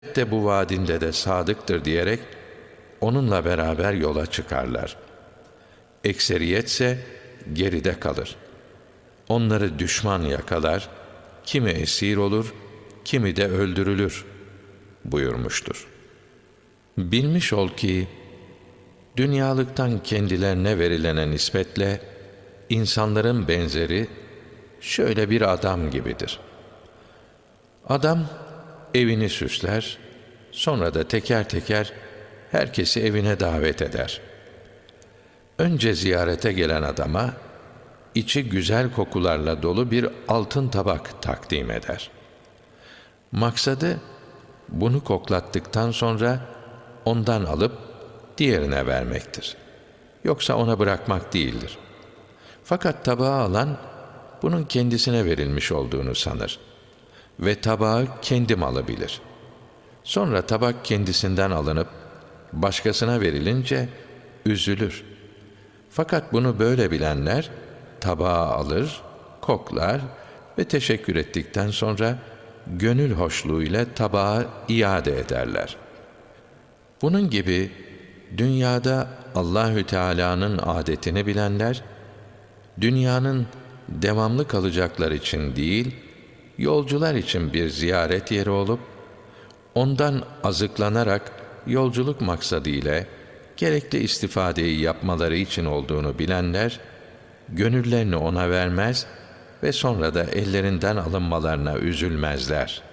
de bu vaadinde de sadıktır diyerek onunla beraber yola çıkarlar. Ekseriyetse geride kalır. Onları düşman yakalar, kimi esir olur, kimi de öldürülür buyurmuştur. Bilmiş ol ki, dünyalıktan kendilerine verilene nispetle, insanların benzeri şöyle bir adam gibidir. Adam evini süsler, sonra da teker teker herkesi evine davet eder. Önce ziyarete gelen adama, içi güzel kokularla dolu bir altın tabak takdim eder. Maksadı, bunu koklattıktan sonra ondan alıp diğerine vermektir. Yoksa ona bırakmak değildir. Fakat tabağı alan, bunun kendisine verilmiş olduğunu sanır ve tabağı kendi malı bilir. Sonra tabak kendisinden alınıp başkasına verilince üzülür. Fakat bunu böyle bilenler tabağı alır, koklar ve teşekkür ettikten sonra gönül hoşluğuyla tabağı iade ederler. Bunun gibi dünyada Allahü Teala'nın adetini bilenler, dünyanın devamlı kalacaklar için değil, yolcular için bir ziyaret yeri olup, ondan azıklanarak yolculuk maksadıyla gerekli istifadeyi yapmaları için olduğunu bilenler, gönüllerini ona vermez ve sonra da ellerinden alınmalarına üzülmezler.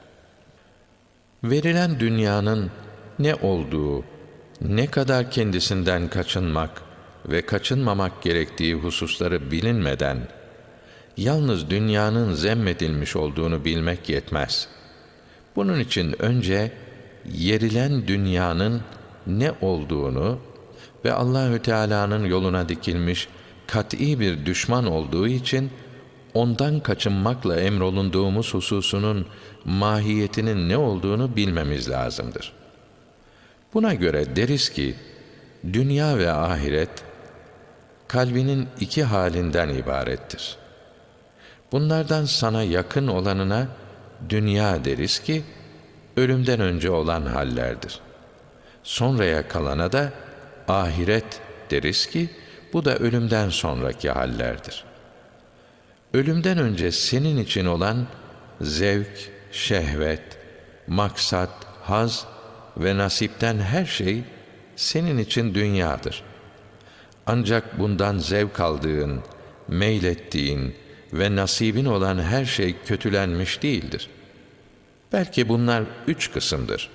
Verilen dünyanın ne olduğu, ne kadar kendisinden kaçınmak ve kaçınmamak gerektiği hususları bilinmeden, yalnız dünyanın zemmedilmiş olduğunu bilmek yetmez. Bunun için önce yerilen dünyanın ne olduğunu ve Allahü Teala'nın yoluna dikilmiş kat'î bir düşman olduğu için ondan kaçınmakla emrolunduğumuz hususunun mahiyetinin ne olduğunu bilmemiz lazımdır. Buna göre deriz ki, dünya ve ahiret, kalbinin iki halinden ibarettir. Bunlardan sana yakın olanına, dünya deriz ki, ölümden önce olan hallerdir. Sonraya kalana da, ahiret deriz ki, bu da ölümden sonraki hallerdir. Ölümden önce senin için olan, zevk, şehvet, maksat, haz ve nasipten her şey senin için dünyadır. Ancak bundan zevk aldığın, meylettiğin ve nasibin olan her şey kötülenmiş değildir. Belki bunlar 3 kısımdır.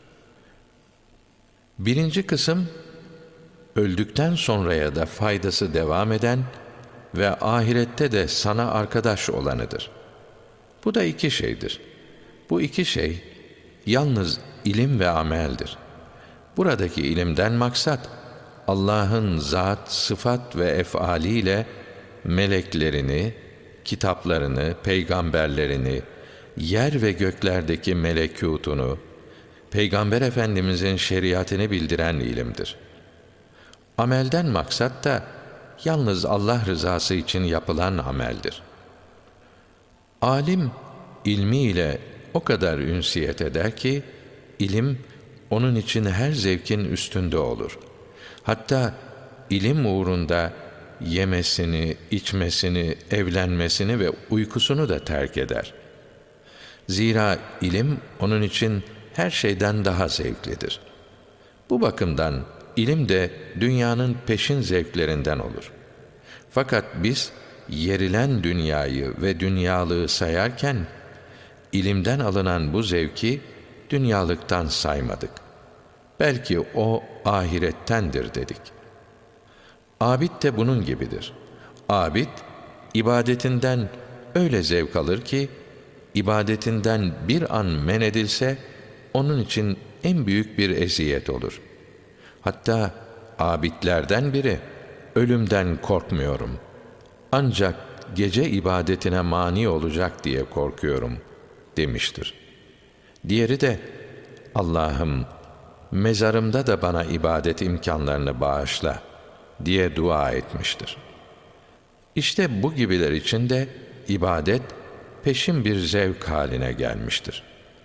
Birinci kısım, öldükten sonraya da faydası devam eden ve ahirette de sana arkadaş olanıdır. Bu da 2 şeydir. Bu 2 şey, yalnız ilim ve ameldir. Buradaki ilimden maksat, Allah'ın zat, sıfat ve efaliyle meleklerini, kitaplarını, peygamberlerini, yer ve göklerdeki melekûtunu, Peygamber Efendimizin şeriatını bildiren ilimdir. Amelden maksat da, yalnız Allah rızası için yapılan ameldir. Alim, ilmiyle o kadar ünsiyet eder ki, ilim, onun için her zevkin üstünde olur. Hatta ilim uğrunda yemesini, içmesini, evlenmesini ve uykusunu da terk eder. Zira ilim onun için her şeyden daha zevklidir. Bu bakımdan ilim de dünyanın peşin zevklerinden olur. Fakat biz yerilen dünyayı ve dünyalığı sayarken, ilimden alınan bu zevki dünyalıktan saymadık. Belki o ahirettendir dedik. Abid de bunun gibidir. Abid, ibadetinden öyle zevk alır ki, ibadetinden bir an men edilse, onun için en büyük bir eziyet olur. Hatta abidlerden biri, ölümden korkmuyorum. Ancak gece ibadetine mani olacak diye korkuyorum demiştir. Diğeri de, Allah'ım, mezarımda da bana ibadet imkanlarını bağışla diye dua etmiştir. İşte bu gibiler için de ibadet peşin bir zevk haline gelmiştir.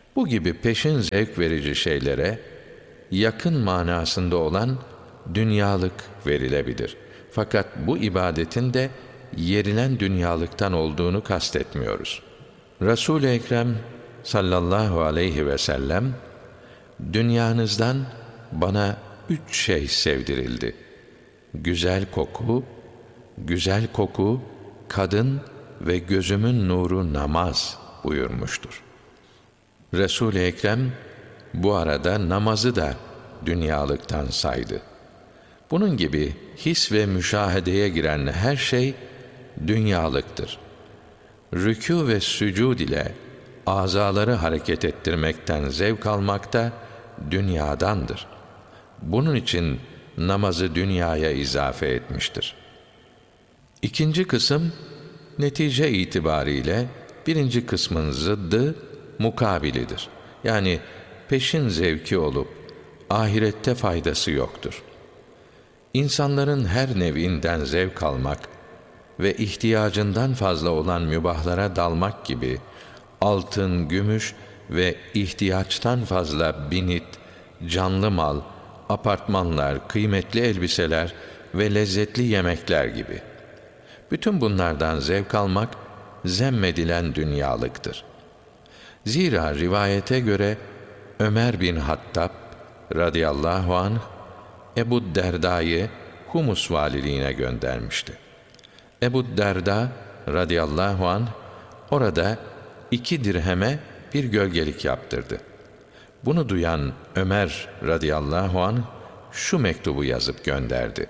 Bu gibi peşin zevk verici şeylere yakın manasında olan dünyalık verilebilir. Fakat bu ibadetin de yerilen dünyalıktan olduğunu kastetmiyoruz. Resul-i Ekrem sallallahu aleyhi ve sellem, dünyanızdan bana 3 şey sevdirildi: güzel koku, kadın ve gözümün nuru namaz buyurmuştur. Resul-i Ekrem bu arada namazı da dünyalıktan saydı. Bunun gibi his ve müşahedeye giren her şey dünyalıktır. Rükû ve sücud ile azaları hareket ettirmekten zevk almak da dünyadandır. Bunun için namazı dünyaya izafe etmiştir. İkinci kısım, netice itibariyle birinci kısmın zıddı, mukabilidir. Yani peşin zevki olup ahirette faydası yoktur. İnsanların her nevinden zevk almak ve ihtiyacından fazla olan mübahlara dalmak gibi altın, gümüş ve ihtiyaçtan fazla binit, canlı mal, apartmanlar, kıymetli elbiseler ve lezzetli yemekler gibi. Bütün bunlardan zevk almak zemmedilen dünyalıktır. Zira rivayete göre Ömer bin Hattab radıyallahu anh Ebu Derda'yı Humus valiliğine göndermişti. Ebu Derda radıyallahu anh orada 2 dirheme bir gölgelik yaptırdı. Bunu duyan Ömer radıyallahu anh şu mektubu yazıp gönderdi: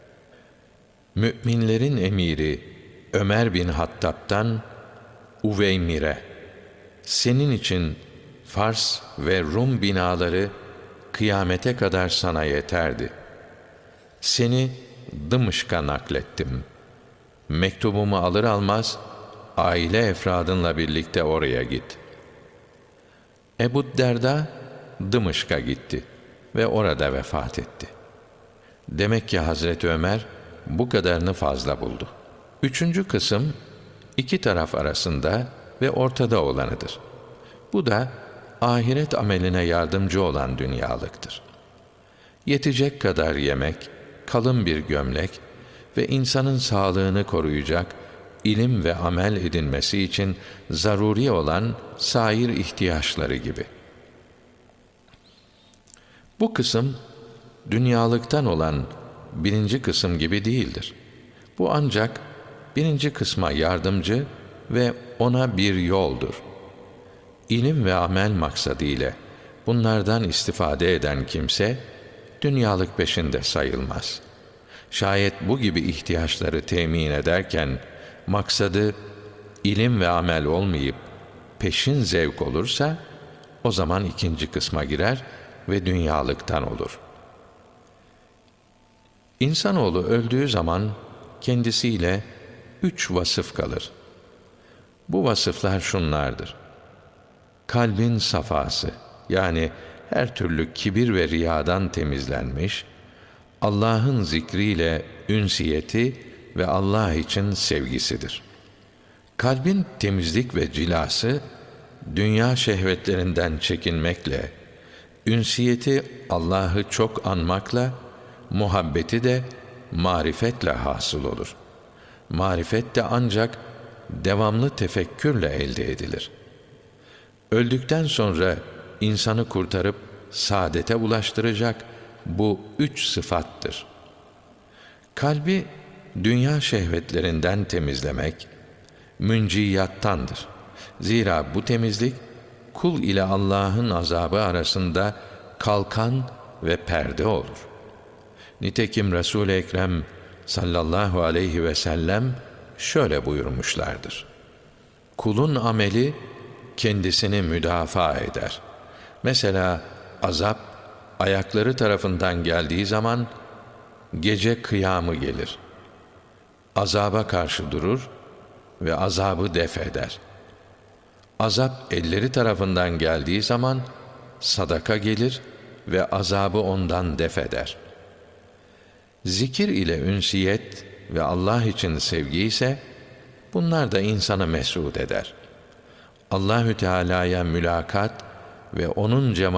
Müminlerin emiri Ömer bin Hattab'tan Uveymir'e, senin için Fars ve Rum binaları kıyamete kadar sana yeterdi. Seni Dımışk'a naklettim. Mektubumu alır almaz aile efradınla birlikte oraya git. Ebu Derda Dımışk'a gitti ve orada vefat etti. Demek ki Hazreti Ömer bu kadarını fazla buldu. Üçüncü kısım, 2 taraf arasında ve ortada olanıdır. Bu da ahiret ameline yardımcı olan dünyalıktır. Yetecek kadar yemek, kalın bir gömlek ve insanın sağlığını koruyacak ilim ve amel edinmesi için zaruri olan sair ihtiyaçları gibi. Bu kısım, dünyalıktan olan birinci kısım gibi değildir. Bu ancak birinci kısma yardımcı ve ona bir yoldur. İlim ve amel maksadı ile bunlardan istifade eden kimse, dünyalık peşinde sayılmaz. Şayet bu gibi ihtiyaçları temin ederken, maksadı ilim ve amel olmayıp peşin zevk olursa, o zaman ikinci kısma girer ve dünyalıktan olur. İnsanoğlu öldüğü zaman kendisiyle 3 vasıf kalır. Bu vasıflar şunlardır: kalbin safası, yani her türlü kibir ve riyadan temizlenmiş, Allah'ın zikriyle ünsiyeti ve Allah için sevgisidir. Kalbin temizlik ve cilası, dünya şehvetlerinden çekinmekle, ünsiyeti Allah'ı çok anmakla, muhabbeti de marifetle hasıl olur. Marifet de ancak devamlı tefekkürle elde edilir. Öldükten sonra insanı kurtarıp saadete ulaştıracak bu 3 sıfattır. Kalbi dünya şehvetlerinden temizlemek münciyattandır. Zira bu temizlik kul ile Allah'ın azabı arasında kalkan ve perde olur. Nitekim Resul-i Ekrem sallallahu aleyhi ve sellem şöyle buyurmuşlardır: kulun ameli kendisini müdafaa eder. Mesela azap ayakları tarafından geldiği zaman gece kıyamı gelir. Azaba karşı durur ve azabı def eder. Azap elleri tarafından geldiği zaman sadaka gelir ve azabı ondan def eder. Zikir ile ünsiyet ve Allah için sevgi ise bunlar da insanı mes'ud eder. Allahü Teala'ya mülakat ve onun